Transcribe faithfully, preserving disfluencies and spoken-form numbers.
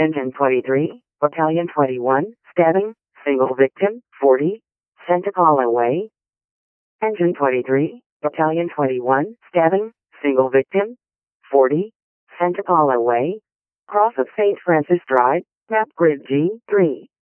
Engine twenty-three, Battalion twenty-one, stabbing, single victim, forty, Santa Paula Way. Engine twenty-three, Battalion twenty-one, stabbing, single victim, forty, Santa Paula Way. Cross of Saint Francis Drive, map grid G three.